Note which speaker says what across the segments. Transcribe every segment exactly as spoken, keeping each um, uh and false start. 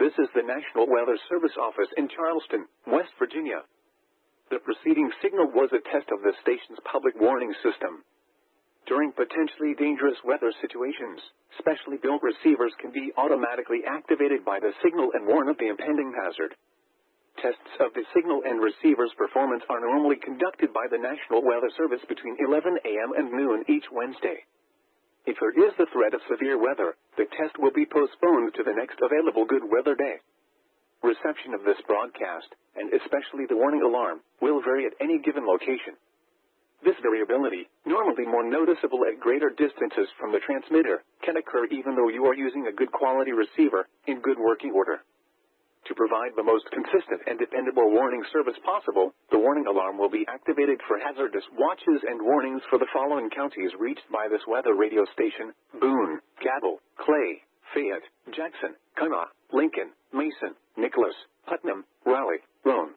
Speaker 1: This is the National Weather Service office in Charleston, West Virginia. The preceding signal was a test of the station's public warning system. During potentially dangerous weather situations, specially built receivers can be automatically activated by the signal and warn of the impending hazard. Tests of the signal and receiver's performance are normally conducted by the National Weather Service between eleven a m and noon each Wednesday. If there is the threat of severe weather, the test will be postponed to the next available good weather day. Reception of this broadcast, and especially the warning alarm, will vary at any given location. This variability, normally more noticeable at greater distances from the transmitter, can occur even though you are using a good quality receiver in good working order. To provide the most consistent and dependable warning service possible, the warning alarm will be activated for hazardous watches and warnings for the following counties reached by this weather radio station: Boone, Cabell, Clay, Fayette, Jackson, Kanawha, Lincoln, Mason, Nicholas, Putnam, Raleigh, Roane.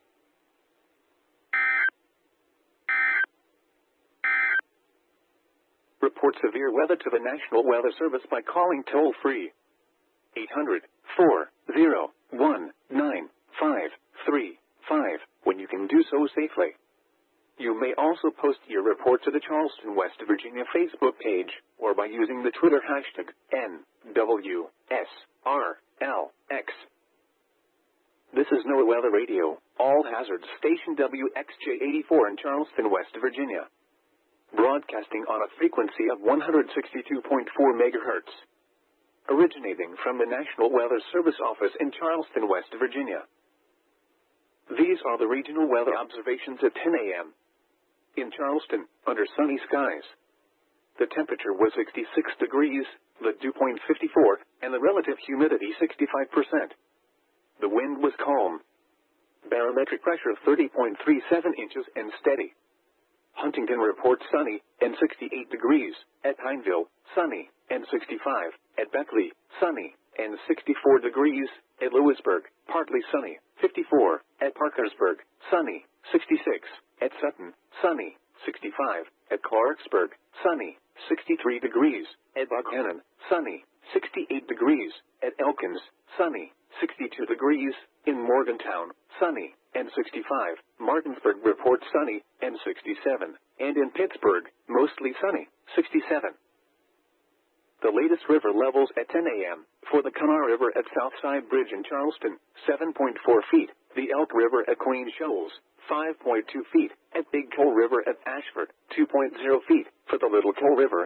Speaker 1: Report severe weather to the National Weather Service by calling toll-free eight hundred, four oh one, nine five three five when you can do so safely. You may also post your report to the Charleston, West Virginia Facebook page, or by using the Twitter hashtag N W S R L X. This is NOAA Weather Radio, All Hazards Station W X J eighty-four in Charleston, West Virginia. Broadcasting on a frequency of one hundred sixty-two point four megahertz. Originating from the National Weather Service office in Charleston, West Virginia. These are the regional weather observations at ten a m In Charleston, under sunny skies. The temperature was sixty-six degrees, the dew point fifty-four, and the relative humidity sixty-five percent. The wind was calm. Barometric pressure thirty point three seven inches and steady. Huntington reports sunny and sixty-eight degrees. At Pineville, sunny and sixty-five. At Beckley, sunny and sixty-four degrees. At Lewisburg, partly sunny, fifty-four. At Parkersburg, sunny, sixty-six. At Sutton, sunny, sixty-five. At Clarksburg, sunny, sixty-three degrees. At Buckhannon, sunny, sixty-eight degrees. At Elkins, sunny, sixty-two degrees. In Morgantown, sunny and sixty-five. Martinsburg reports sunny and sixty-seven. And in Pittsburgh, mostly sunny, sixty-seven. The latest river levels at ten a m For the Kanawha River at Southside Bridge in Charleston, seven point four feet. The Elk River at Queen Shoals, five point two feet. At Big Coal River at Ashford, two point zero feet. For the Little Coal River